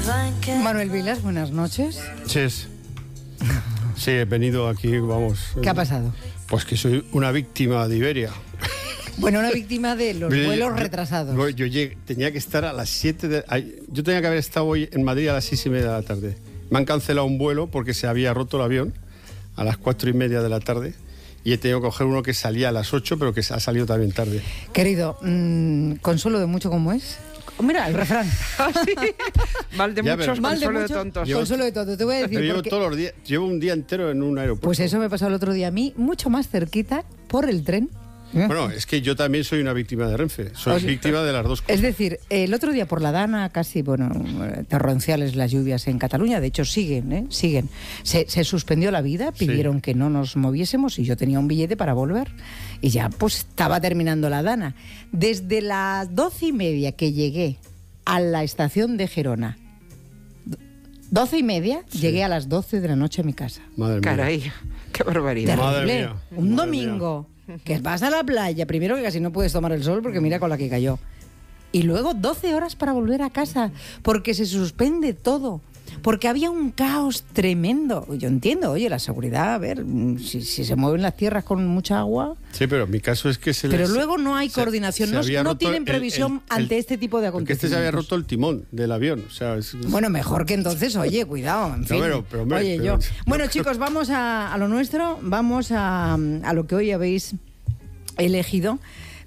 Manuel Vilas, buenas noches. Sí, he venido aquí, vamos. ¿Qué ha pasado? Pues que soy una víctima de Iberia. Bueno, una víctima de los vuelos retrasados. Yo tenía que estar a las 7 yo tenía que haber estado hoy en Madrid a las 6:30 de la tarde. Me han cancelado un vuelo porque se había roto el avión a las 4:30 de la tarde. Y he tenido que coger uno que salía a las 8, pero que ha salido también tarde. Querido, consuelo de mucho como es. Mira, el refrán. Sí. Mal de muchos, consuelo de tontos. Consuelo de tontos, te voy a decir. Pero todos los días, llevo un día entero en un aeropuerto. Pues eso me pasó el otro día a mí, mucho más cerquita, por el tren. Bueno, es que yo también soy una víctima de Renfe. Soy víctima de las dos cosas. Es decir, el otro día por la Dana, casi, torrenciales las lluvias en Cataluña. De hecho, siguen. Se suspendió la vida, pidieron que no nos moviésemos y yo tenía un billete para volver. Y ya, pues, estaba terminando la Dana. Desde las 12:30 que llegué a la estación de Gerona, 12:30, llegué a las 12 de la noche a mi casa. Madre mía. Caray, qué barbaridad. Madre mía. Un domingo. Que vas a la playa, primero que casi no puedes tomar el sol porque mira con la que cayó. Y luego 12 horas para volver a casa, porque se suspende todo. Porque había un caos tremendo. Yo entiendo, oye, la seguridad, a ver, si se mueven las tierras con mucha agua... Sí, pero mi caso es que Pero luego no hay coordinación, no tienen previsión ante este tipo de acontecimientos. Porque se había roto el timón del avión. O sea, Bueno, mejor que entonces, oye, cuidado, en fin. Bueno, chicos, vamos a lo nuestro, vamos a lo que hoy habéis elegido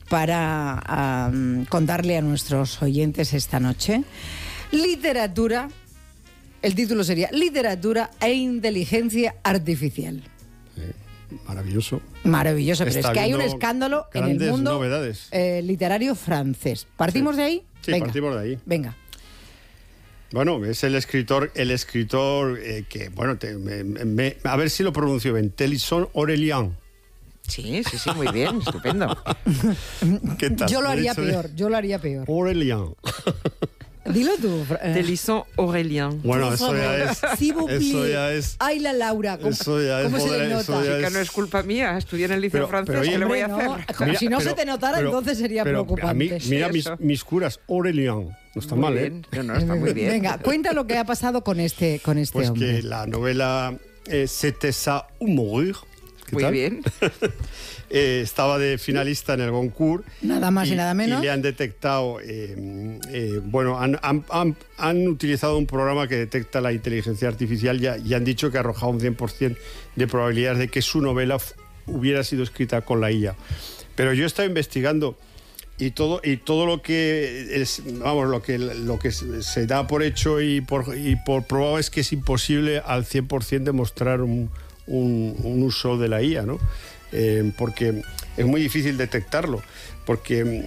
para contarle a nuestros oyentes esta noche. Literatura. El título sería Literatura e Inteligencia Artificial. Maravilloso. Maravilloso, pero es que hay un escándalo en el mundo literario francés. ¿Partimos de ahí? Sí, venga, partimos de ahí. Venga. Bueno, es el escritor que, bueno, a ver si lo pronuncio bien, Télisson Aurélien. Sí, muy bien, estupendo. ¿Qué tal? Yo lo haría peor. Aurélien. Dilo tú. Télisson Aurélien. Bueno, eso ya es... Ay, la Laura. ¿Cómo se le nota? Que no es culpa mía, estudié en el liceo francés, ¿qué le voy a hacer? Si no se te notara, entonces sería preocupante. Mira mis curas, Aurélien. No está mal, ¿eh? No, está muy bien. Venga, cuenta lo que ha pasado con este pues hombre. Pues que la novela C'était ça ou mourir. Muy bien. Estaba de finalista en el Goncourt. Nada más y nada menos. Y le han detectado, han utilizado un programa que detecta la inteligencia artificial y han dicho que ha arrojado un 100% de probabilidades de que su novela hubiera sido escrita con la IA. Pero yo he estado investigando y todo lo que es, vamos, lo que se da por hecho y por probado es que es imposible al 100% demostrar un uso de la IA, ¿no? Porque es muy difícil detectarlo, porque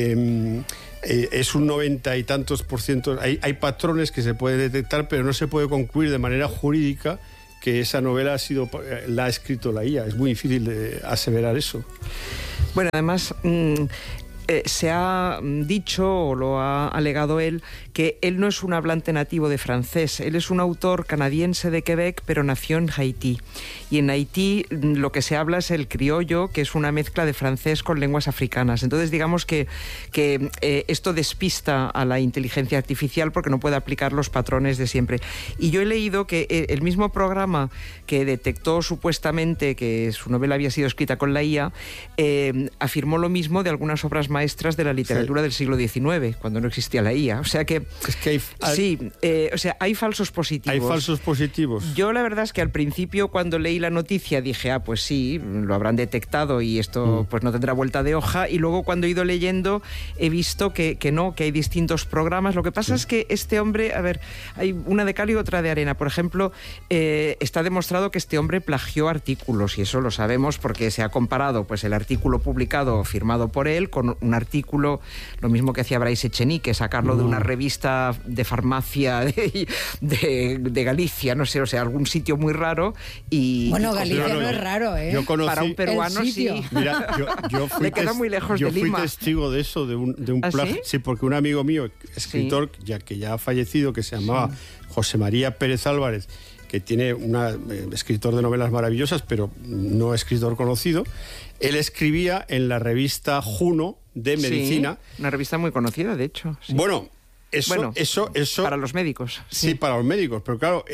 es un 90 y tantos %. Hay patrones que se pueden detectar, pero no se puede concluir de manera jurídica que esa novela la ha escrito la IA. Es muy difícil de aseverar eso. Bueno, además... se ha dicho, o lo ha alegado él, que él no es un hablante nativo de francés. Él es un autor canadiense de Quebec, pero nació en Haití. Y en Haití lo que se habla es el criollo, que es una mezcla de francés con lenguas africanas. Entonces, digamos que esto despista a la inteligencia artificial porque no puede aplicar los patrones de siempre. Y yo he leído que el mismo programa que detectó supuestamente que su novela había sido escrita con la IA, afirmó lo mismo de algunas obras maestras de la literatura del siglo XIX, cuando no existía la IA. O sea que... Es que hay falsos positivos. Hay falsos positivos. Yo la verdad es que al principio, cuando leí la noticia, dije, pues sí, lo habrán detectado y esto pues no tendrá vuelta de hoja. Y luego cuando he ido leyendo, he visto que hay distintos programas. Lo que pasa es que este hombre, a ver, hay una de cal y otra de arena. Por ejemplo, está demostrado que este hombre plagió artículos, y eso lo sabemos porque se ha comparado pues el artículo publicado, firmado por él, con un artículo, lo mismo que hacía Bryce Echenique, sacarlo de una revista de farmacia de Galicia, no sé, o sea, algún sitio muy raro. Y bueno, Galicia no es raro, ¿eh? Yo conocí, para un peruano sí. Mira, yo fui, le queda muy lejos de Lima. Fui testigo de eso, de un plagio. Sí, porque un amigo mío, escritor, que ya ha fallecido, que se llamaba José María Pérez Álvarez, que tiene escritor de novelas maravillosas, pero no escritor conocido. Él escribía en la revista Juno de Medicina. Sí, una revista muy conocida, de hecho. Sí. Bueno, eso para los médicos. Sí, para los médicos, pero claro,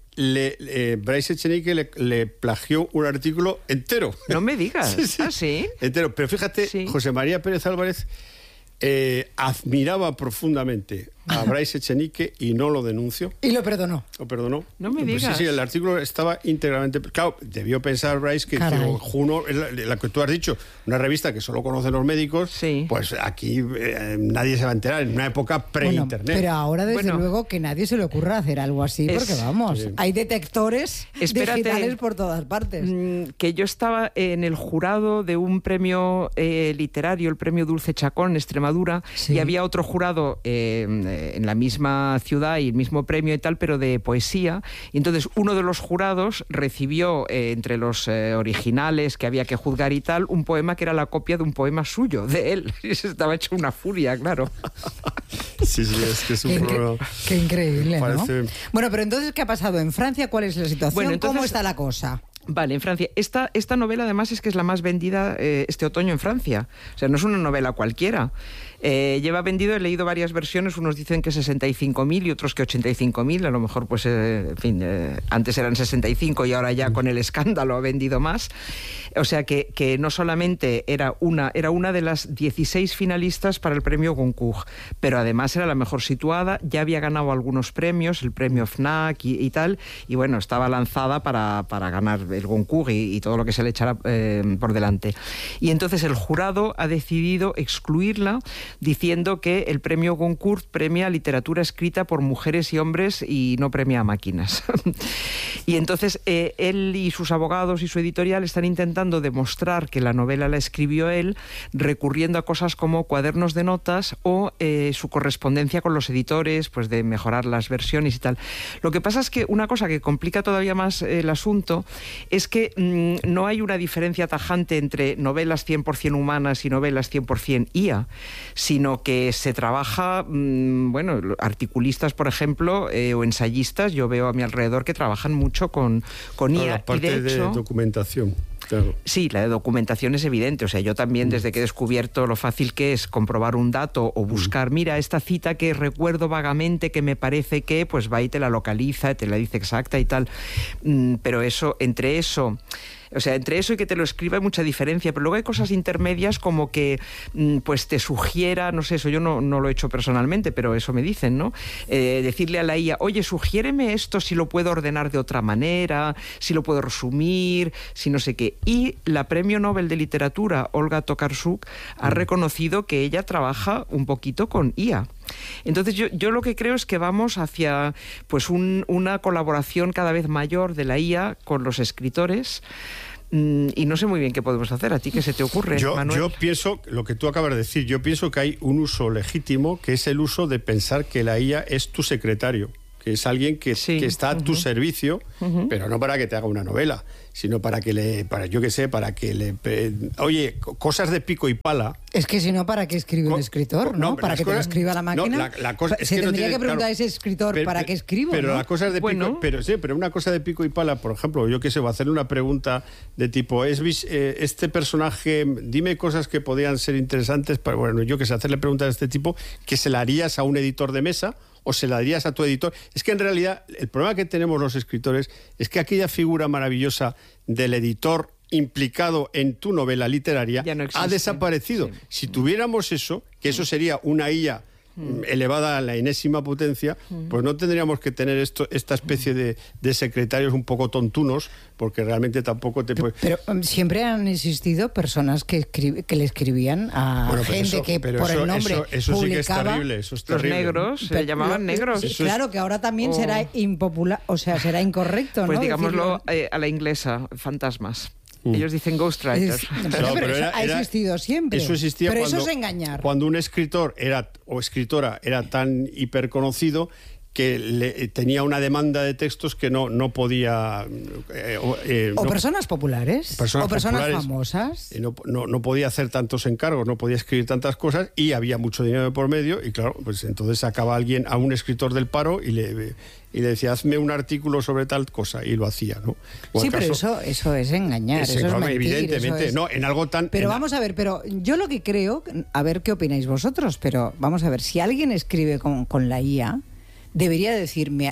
Bryce Echenique le plagió un artículo entero. No me digas. ¿Sí? Entero. Pero fíjate, José María Pérez Álvarez admiraba profundamente a Bryce Echenique y no lo denunció. Y lo perdonó. Lo perdonó. No me digas. Sí, el artículo estaba íntegramente... Claro, debió pensar Bryce que Juno, la que tú has dicho, una revista que solo conocen los médicos, pues aquí nadie se va a enterar en una época pre-internet. Bueno, pero ahora, desde luego, que nadie se le ocurra hacer algo así, porque vamos, hay detectores digitales por todas partes. Que yo estaba en el jurado de un premio literario, el premio Dulce Chacón en Extremadura, y había otro jurado en la misma ciudad y el mismo premio y tal, pero de poesía. Y entonces uno de los jurados recibió entre los originales que había que juzgar y tal, un poema que era la copia de un poema suyo, de él. Y se estaba hecho una furia, claro. Sí, es que es un problema. Qué increíble, ¿no? Bueno, pero entonces, ¿qué ha pasado en Francia? ¿Cuál es la situación? Bueno, entonces, ¿cómo está la cosa? Vale, en Francia. Esta novela además es que es la más vendida este otoño en Francia. O sea, no es una novela cualquiera. Lleva vendido, he leído varias versiones, unos dicen que 65.000 y otros que 85.000, a lo mejor pues, en fin, antes eran 65 y ahora ya con el escándalo ha vendido más. O sea que no solamente era una de las 16 finalistas para el premio Goncourt, pero además era la mejor situada, ya había ganado algunos premios, el premio FNAC y tal, y bueno, estaba lanzada para ganar el Goncourt y todo lo que se le echara por delante. Y entonces el jurado ha decidido excluirla, diciendo que el premio Goncourt premia literatura escrita por mujeres y hombres y no premia a máquinas. Y entonces él y sus abogados y su editorial están intentando demostrar que la novela la escribió él, recurriendo a cosas como cuadernos de notas o su correspondencia con los editores, pues de mejorar las versiones y tal. Lo que pasa es que una cosa que complica todavía más el asunto es que no hay una diferencia tajante entre novelas 100% humanas y novelas 100% IA, sino que se trabaja, bueno, articulistas, por ejemplo, o ensayistas, yo veo a mi alrededor que trabajan mucho con IA. La parte de documentación. Claro. Sí, la de documentación es evidente. O sea, yo también, desde que he descubierto lo fácil que es comprobar un dato o buscar, mira, esta cita que recuerdo vagamente que me parece que, pues va y te la localiza, te la dice exacta y tal. Pero entre eso y que te lo escriba hay mucha diferencia, pero luego hay cosas intermedias como que pues te sugiera, no sé, eso yo no lo he hecho personalmente, pero eso me dicen, ¿no? Decirle a la IA, oye, sugiéreme esto, si lo puedo ordenar de otra manera, si lo puedo resumir, si no sé qué. Y la Premio Nobel de Literatura, Olga Tokarczuk, ha reconocido que ella trabaja un poquito con IA. Entonces yo lo que creo es que vamos hacia pues una colaboración cada vez mayor de la IA con los escritores, y no sé muy bien qué podemos hacer. ¿A ti qué se te ocurre, Manuel? Yo pienso, lo que tú acabas de decir, yo pienso que hay un uso legítimo, que es el uso de pensar que la IA es tu secretario, que es alguien que está a tu servicio, pero no para que te haga una novela, sino para que le oye, cosas de pico y pala. Es que si no, ¿para qué escribe un escritor? ¿No? ¿Para que te lo escriba la máquina? Se tendría que preguntar a ese escritor, ¿para qué escribo? Pero ¿no? las cosas de pico, pero una cosa de pico y pala, por ejemplo, yo qué sé, voy a hacerle una pregunta de tipo, este personaje, dime cosas que podían ser interesantes, para, bueno, yo qué sé, hacerle preguntas de este tipo, que se la harías a un editor de mesa o se la darías a tu editor. Es que en realidad el problema que tenemos los escritores es que aquella figura maravillosa del editor implicado en tu novela literaria ha desaparecido. Sí. Si tuviéramos eso, que eso sería una IA elevada a la enésima potencia, pues no tendríamos que tener esta especie de secretarios un poco tontunos, porque realmente tampoco te puede... Pero siempre han existido personas que le escribían a gente que por el nombre eso publicaba. Sí que es terrible, eso es terrible. Los negros, se llamaban negros. Claro, que ahora también será impopular, o sea, será incorrecto, pues ¿no? digámoslo a la inglesa, fantasmas. Ellos dicen ghostwriters. Pero ha existido siempre. Eso existía pero eso es engañar. Cuando un escritor o escritora era tan hiperconocido que tenía una demanda de textos que no podía... o personas populares, o personas famosas. No podía hacer tantos encargos, no podía escribir tantas cosas y había mucho dinero por medio y claro, pues entonces sacaba a un escritor del paro y le decía, hazme un artículo sobre tal cosa, y lo hacía, ¿no? Sí, pero eso es engañar, eso es mentir, evidentemente, no, en algo tan... Pero vamos a ver, pero yo lo que creo, a ver qué opináis vosotros, pero vamos a ver, si alguien escribe con la IA, debería decir, me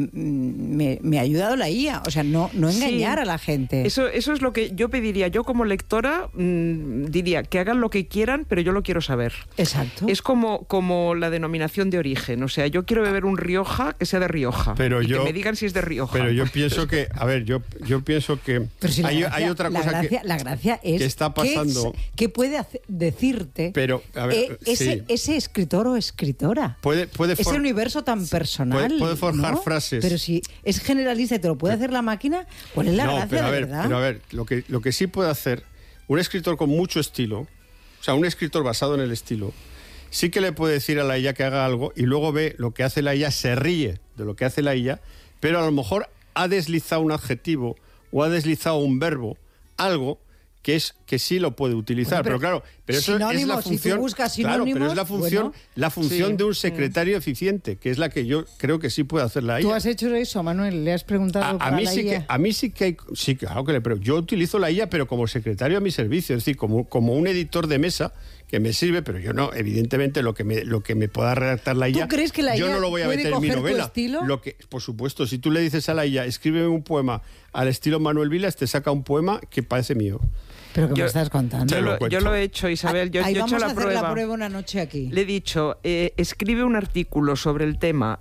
ha ayudado la IA, o sea, no engañar a la gente. Eso es lo que yo pediría. Yo como lectora diría que hagan lo que quieran, pero yo lo quiero saber. Exacto. Es como la denominación de origen, o sea, yo quiero beber un Rioja que sea de Rioja, que me digan si es de Rioja. Pero yo pienso que, a ver, yo pienso que si hay otra cosa la gracia es que está pasando. ¿Qué puede decirte pero, a ver, ese escritor o escritora? Ese universo tan personal. Puede forjar frases. Pero si es generalista y te lo puede hacer la máquina, ¿cuál es la gracia, de verdad? Pero a ver, lo que sí puede hacer un escritor con mucho estilo, o sea, un escritor basado en el estilo, sí que le puede decir a la IA que haga algo y luego ve lo que hace la IA, se ríe de lo que hace la IA, pero a lo mejor ha deslizado un adjetivo o ha deslizado un verbo, algo que sí lo puede utilizar, pero claro, pero eso es la función, si tú buscas sinónimos, pero es la función de un secretario eficiente, que es la que yo creo que sí puede hacer la IA. ¿Tú has hecho eso, Manuel? ¿Le has preguntado a mí sí IA? A mí sí que hay, sí, claro que yo utilizo la IA, pero como secretario a mi servicio, es decir, como un editor de mesa que me sirve, pero yo no, evidentemente lo que me pueda redactar la IA, ¿tú crees que la yo IA no lo voy a meter en mi novela. Por supuesto, si tú le dices a la IA, escríbeme un poema al estilo Manuel Vilas, te saca un poema que parece mío. ¿Pero qué me estás contando? Yo lo he hecho, Isabel. Yo he hecho vamos a hacer la prueba una noche aquí. Le he dicho, escribe un artículo sobre el tema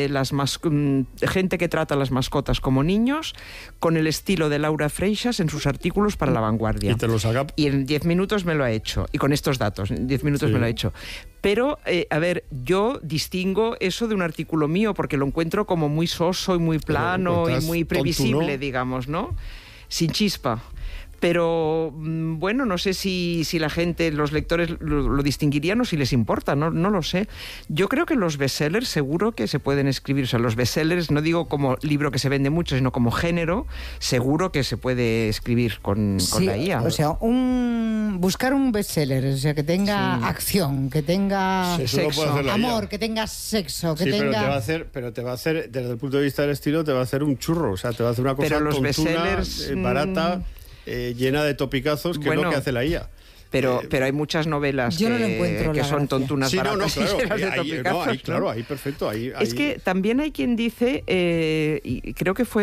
gente que trata a las mascotas como niños, con el estilo de Laura Freixas en sus artículos para La Vanguardia. Y te lo saca. Y en 10 minutos me lo ha hecho. Y con estos datos, en 10 minutos me lo ha hecho. Pero, a ver, yo distingo eso de un artículo mío porque lo encuentro como muy soso y muy plano y muy previsible, tonto, ¿no? Digamos, ¿no? Sin chispa. Pero, bueno, no sé si la gente, los lectores lo distinguirían o si les importa, no lo sé. Yo creo que los bestsellers seguro que se pueden escribir. O sea, los bestsellers, no digo como libro que se vende mucho, sino como género, seguro que se puede escribir con la IA. O sea, buscar un bestseller, o sea, que tenga acción, que tenga sexo, amor, que tenga sexo, que tenga... Pero te va a hacer, desde el punto de vista del estilo, te va a hacer un churro. O sea, te va a hacer una cosa pero los tontuna, bestsellers, barata... llena de topicazos, que es lo que hace la IA. Pero hay muchas novelas que son tontunas baratas. Claro, ahí perfecto. Es que también hay quien dice, y creo que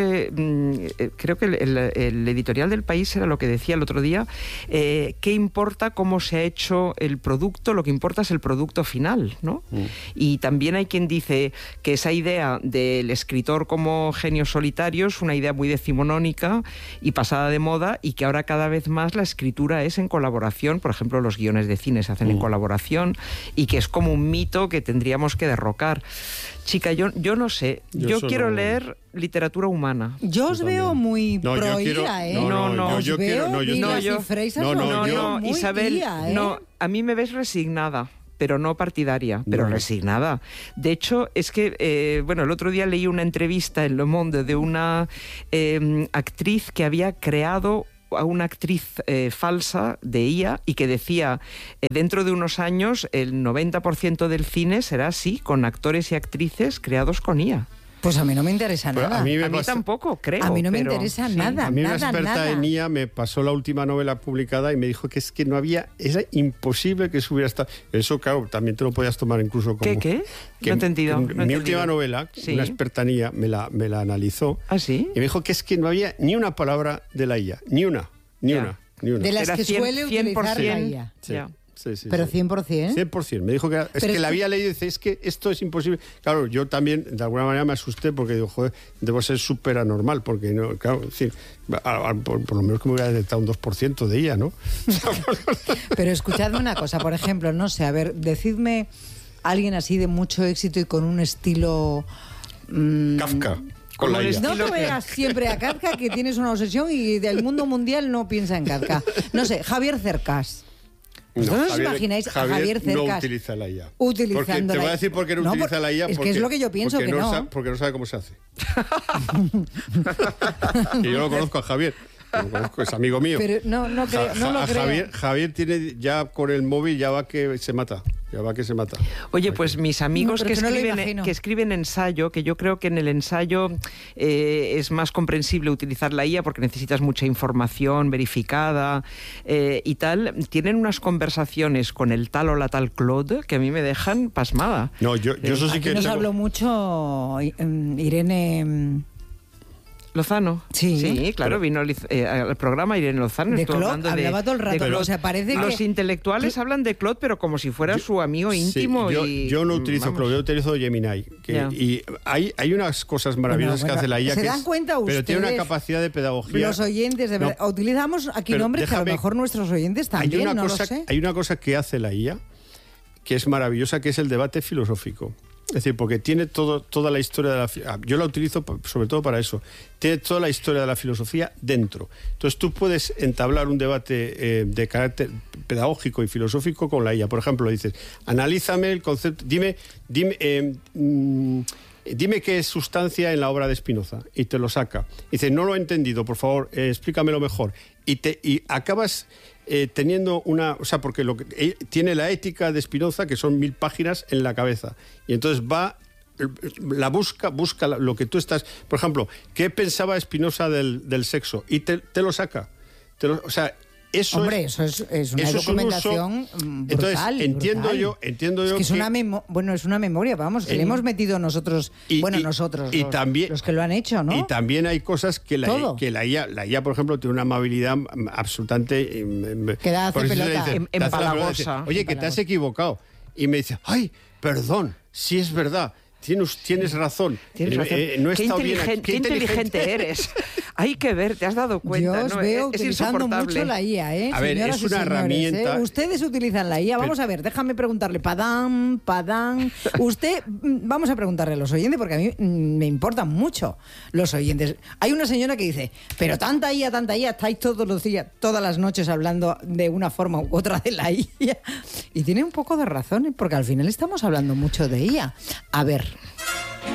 el editorial del País era lo que decía el otro día, ¿qué importa cómo se ha hecho el producto? Lo que importa es el producto final, ¿no? Y también hay quien dice que esa idea del escritor como genio solitario es una idea muy decimonónica y pasada de moda, y que ahora cada vez más la escritura es en colaboración. Por ejemplo, los guiones de cine se hacen en colaboración, y que es como un mito que tendríamos que derrocar. Chica, yo no sé. Yo quiero leer literatura humana. Yo os veo muy pro IA, ¿eh? Isabel, a mí me ves resignada, pero no partidaria, pero resignada. De hecho, es que, el otro día leí una entrevista en Le Monde de una actriz que había creado a una actriz falsa de IA, y que decía, dentro de unos años el 90% del cine será así, con actores y actrices creados con IA. Pues a mí no me interesa nada. A mí tampoco, creo. A mí no me interesa nada. A mí una experta en IA me pasó la última novela publicada y me dijo que es que no había... Era imposible que eso hubiera estado... Eso, claro, también te lo podías tomar incluso como... ¿Qué? No he entendido. Mi última novela, una experta en IA, me la analizó. ¿Ah, sí? Y me dijo que es que no había ni una palabra de la IA. Ni una. De las que suele utilizar la IA. Sí. Pero 100%. 100%. Me dijo que la había leído y dice, es que esto es imposible. Claro, yo también de alguna manera me asusté porque digo, joder, debo ser súper anormal, porque no, claro, por lo menos que me hubiera detectado un 2% de ella, ¿no? Pero escuchadme una cosa, por ejemplo, no sé, a ver, decidme alguien así de mucho éxito y con un estilo... Kafka. No te veas siempre a Kafka, que tienes una obsesión y del mundo mundial no piensa en Kafka. No sé, Javier Cercas. ¿Vosotros os imagináis a Javier Cercas no utiliza la IA? Utilizando te voy a decir por qué no utiliza la IA. Es que es lo que yo pienso que no. Porque no sabe cómo se hace. Y yo lo conozco a Javier. Lo conozco, es amigo mío. Pero no lo creo. Javier tiene ya con el móvil, ya va que se mata. Oye, pues mis amigos que escriben ensayo, que yo creo que en el ensayo es más comprensible utilizar la IA porque necesitas mucha información verificada y tal, tienen unas conversaciones con el tal o la tal Claude que a mí me dejan pasmada. No, yo eso sí que... Nos habló mucho Irene... Lozano. Sí, claro, vino al programa Irene Lozano. De Claude, hablaba todo el rato. O sea, parece los intelectuales hablan de Claude, pero como si fuera su amigo íntimo. Yo no utilizo Claude, yo utilizo Gemini. Y hay unas cosas maravillosas que hace la IA. ¿Se dan cuenta ustedes? Pero tiene una capacidad de pedagogía. Los oyentes, de verdad. Utilizamos aquí nombres que a lo mejor nuestros oyentes también, no lo sé. Hay una cosa que hace la IA que es maravillosa, que es el debate filosófico. Es decir, porque tiene toda la historia de la... Yo la utilizo sobre todo para eso. Tiene toda la historia de la filosofía dentro. Entonces tú puedes entablar un debate de carácter pedagógico y filosófico con la IA. Por ejemplo, dices, analízame el concepto... Dime qué es sustancia en la obra de Spinoza. Y te lo saca. Dice, no lo he entendido, por favor, explícamelo mejor. Y acabas... teniendo una... O sea, porque tiene la ética de Spinoza, que son 1000 páginas en la cabeza. Y entonces busca lo que tú estás... Por ejemplo, ¿qué pensaba Spinoza del sexo? Y te lo saca. O sea... Eso es una documentación brutal. Entonces, entiendo yo es que es una memoria, vamos, que le hemos metido nosotros, los que lo han hecho, ¿no? Y también hay cosas que la IA, por ejemplo, tiene una amabilidad absolutamente... Que da hace pelota. Empalagosa. Oye, que te has equivocado. Y me dice, ay, perdón, sí es verdad. Tienes razón. No qué inteligente eres. Hay que ver, te has dado cuenta. Yo os veo utilizando mucho la IA, A ver, es una herramienta. Ustedes utilizan la IA. Vamos a ver, déjame preguntarle. Padán. Vamos a preguntarle a los oyentes, porque a mí me importan mucho los oyentes. Hay una señora que dice, pero tanta IA, estáis todos los días, todas las noches hablando de una forma u otra de la IA. Y tiene un poco de razón, porque al final estamos hablando mucho de IA. A ver.